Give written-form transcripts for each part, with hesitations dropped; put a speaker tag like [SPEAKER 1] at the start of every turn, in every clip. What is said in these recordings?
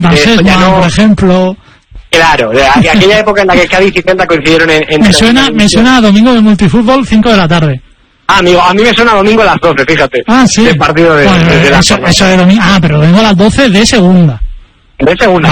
[SPEAKER 1] Sesma, por ejemplo.
[SPEAKER 2] Claro, de aquella época en la que Cádiz y Celta coincidieron en
[SPEAKER 1] me suena a domingo de multifútbol, 5 de la tarde.
[SPEAKER 2] Amigo, a mí me suena domingo a las 12, fíjate.
[SPEAKER 1] Sí.
[SPEAKER 2] El partido de
[SPEAKER 1] eso de domingo. Pero domingo a las 12 de segunda.
[SPEAKER 2] De segunda,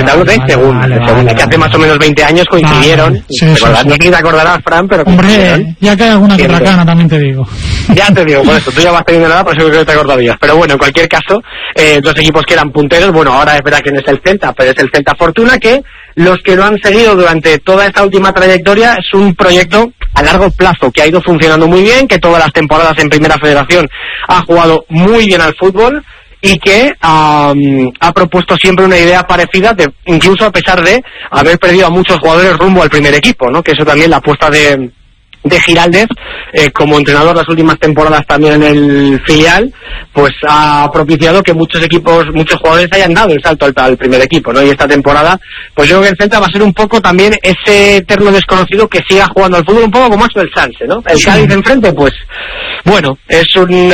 [SPEAKER 2] segunda, que hace más o menos 20 años coincidieron.
[SPEAKER 1] Sí.
[SPEAKER 2] No sé si te acordarás, Fran, pero
[SPEAKER 1] hombre, ya que hay alguna que otra cana, también te digo.
[SPEAKER 2] Ya te digo, por eso, tú ya vas teniendo nada, por eso creo que te acordarías. Pero bueno, en cualquier caso, dos equipos que eran punteros, bueno, ahora es verdad que no es el Celta, pero es el Celta Fortuna, que los que lo han seguido durante toda esta última trayectoria es un proyecto a largo plazo, que ha ido funcionando muy bien, que todas las temporadas en Primera Federación ha jugado muy bien al fútbol, y que ha propuesto siempre una idea parecida, incluso a pesar de haber perdido a muchos jugadores rumbo al primer equipo, ¿no? Que eso también, la apuesta de Giraldez como entrenador las últimas temporadas también en el filial, pues ha propiciado que muchos jugadores hayan dado el salto al primer equipo, ¿no? Y esta temporada, pues yo creo que el Celta va a ser un poco también ese eterno desconocido que siga jugando al fútbol, un poco como el Sanse, ¿no? El Cádiz enfrente, pues bueno, es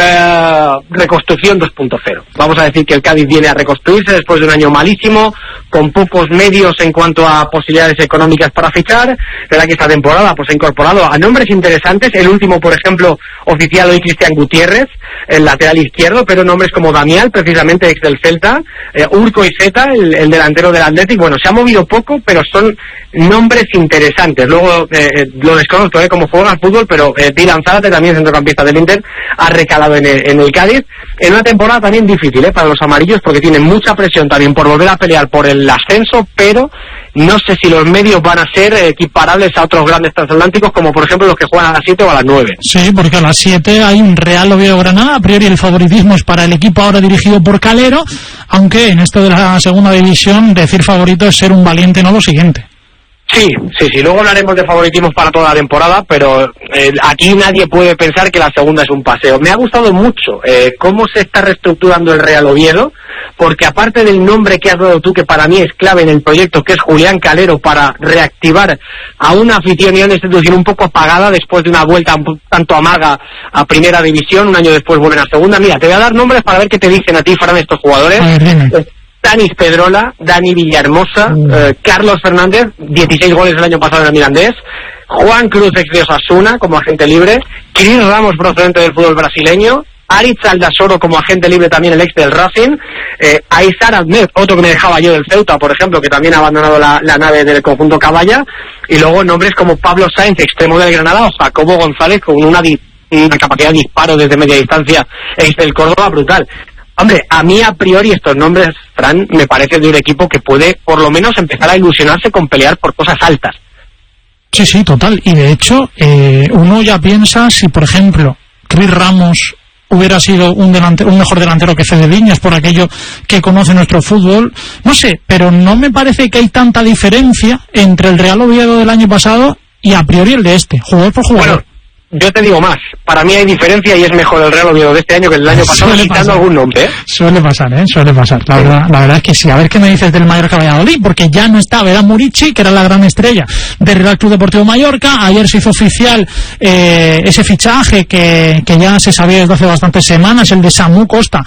[SPEAKER 2] una reconstrucción 2.0. Vamos a decir que el Cádiz viene a reconstruirse después de un año malísimo, con pocos medios en cuanto a posibilidades económicas para fichar. Verá que esta temporada pues ha incorporado a nombres interesantes, el último, por ejemplo, oficial hoy, Cristian Gutiérrez, el lateral izquierdo, pero nombres como Damián, precisamente ex del Celta, Urco Iceta, el delantero del Athletic. Bueno, se ha movido poco, pero son nombres interesantes. Luego, lo desconozco cómo juega al fútbol, pero Dylan Zárate, también centrocampista del Inter, ha recalado en el Cádiz, en una temporada también difícil para los amarillos, porque tienen mucha presión también por volver a pelear por el ascenso, pero no sé si los medios van a ser equiparables a otros grandes transatlánticos, como por ejemplo los que juegan a las 7 o a las 9.
[SPEAKER 1] Sí, porque a las 7 hay un Real Oviedo Granada. A priori el favoritismo es para el equipo ahora dirigido por Calero, aunque en esto de la segunda división decir favorito es ser un valiente, no lo siguiente.
[SPEAKER 2] Sí, luego hablaremos de favoritismos para toda la temporada, pero aquí nadie puede pensar que la segunda es un paseo. Me ha gustado mucho cómo se está reestructurando el Real Oviedo, porque aparte del nombre que has dado tú, que para mí es clave en el proyecto, que es Julián Calero, para reactivar a una afición y a una institución un poco apagada después de una vuelta un tanto amarga a Primera División, un año después vuelven a Segunda. Mira, te voy a dar nombres para ver qué te dicen a ti, Fran, estos jugadores. Danis Pedrola, Dani Villahermosa, Carlos Fernández, 16 goles el año pasado en el Mirandés, Juan Cruz, ex de Osasuna, como agente libre, Cris Ramos, procedente del fútbol brasileño, Aritz Aldasoro como agente libre, también el ex del Racing, Aizar Ahmed, otro que me dejaba yo del Ceuta, por ejemplo, que también ha abandonado la nave del conjunto Caballa, y luego nombres como Pablo Sáenz, extremo del Granada, o Jacobo González, con una capacidad de disparo desde media distancia, ex del Córdoba, brutal. Hombre, a mí a priori estos nombres, Fran, me parecen de un equipo que puede por lo menos empezar a ilusionarse con pelear por cosas altas.
[SPEAKER 1] Sí, total. Y de hecho, uno ya piensa si, por ejemplo, Cris Ramos hubiera sido un mejor delantero que Fede Viñas, por aquello que conoce nuestro fútbol. No sé, pero no me parece que hay tanta diferencia entre el Real Oviedo del año pasado y a priori el de este, jugador por jugador.
[SPEAKER 2] Bueno, yo te digo más, para mí hay diferencia y es mejor el Real Oviedo de este año que el del año pasado, quitando algún nombre. Suele pasar. La verdad es que sí. A ver qué me dices del Mallorca Valladolid, porque ya no está Vedan Murici, que era la gran estrella del Real Club Deportivo Mallorca. Ayer se hizo oficial ese fichaje que ya se sabía desde hace bastantes semanas, el de Samu Costa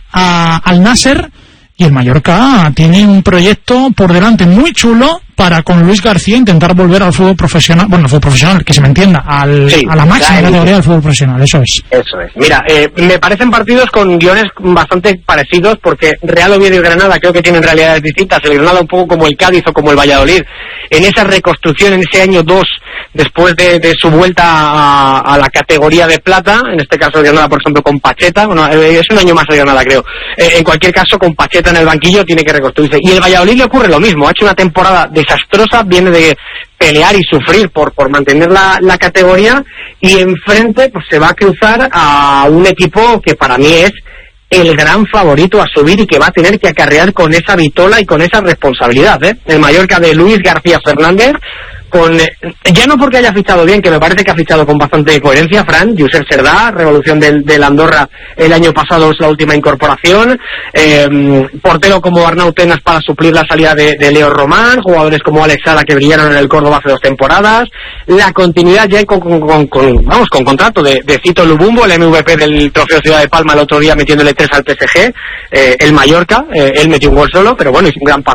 [SPEAKER 2] al Nasser. Y el Mallorca tiene un proyecto por delante muy chulo para con Luis García intentar volver al fútbol profesional, bueno, fútbol profesional, que se me entienda, a la máxima categoría del fútbol profesional, eso es. Mira, me parecen partidos con guiones bastante parecidos, porque Real Oviedo y Granada creo que tienen realidades distintas. El Granada un poco como el Cádiz o como el Valladolid, en esa reconstrucción, en ese año 2, después de su vuelta a la categoría de plata, en este caso el Granada, por ejemplo, con Pacheta, bueno, es un año más el Granada, creo. En cualquier caso, con Pacheta en el banquillo tiene que reconstruirse. Y el Valladolid le ocurre lo mismo, ha hecho una temporada desastrosa, viene de pelear y sufrir por mantener la categoría, y enfrente pues se va a cruzar a un equipo que para mí es el gran favorito a subir y que va a tener que acarrear con esa vitola y con esa responsabilidad, El Mallorca de Luis García Fernández, ya no porque haya fichado bien, que me parece que ha fichado con bastante coherencia, Fran, Josep Serdá, revolución del Andorra el año pasado, es la última incorporación, portero como Arnau Tenas para suplir la salida de Leo Román, jugadores como Alex Sala que brillaron en el Córdoba hace 2 temporadas, la continuidad ya con contrato de Cito Lubumbo, el MVP del Trofeo Ciudad de Palma el otro día metiéndole 3 al PSG, el Mallorca, él metió un gol solo, pero bueno, hizo un gran partido.